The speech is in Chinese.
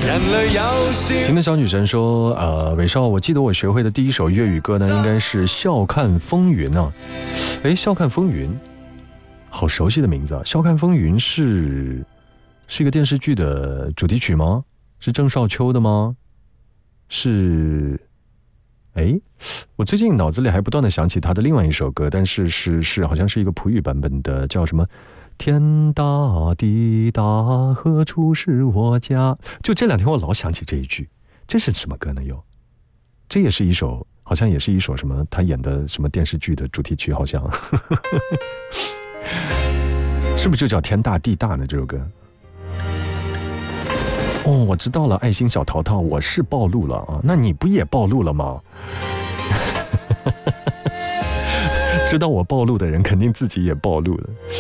新的小女神说，韦少，我记得我学会的第一首粤语歌呢，应该是《笑看风云》啊。哎，《笑看风云》，好熟悉的名字啊！《笑看风云》是一个电视剧的主题曲吗？是郑少秋的吗？是，哎，我最近脑子里还不断的想起他的另外一首歌，但是好像是一个普语版本的，叫什么？天大地大，何处是我家？就这两天我老想起这一句，这是什么歌呢？这也是一首，好像也是一首什么他演的什么电视剧的主题曲，好像是不是就叫天大地大呢？这首歌？哦，我知道了，爱心小淘淘，我是暴露了啊，那你不也暴露了吗？知道我暴露的人，肯定自己也暴露了。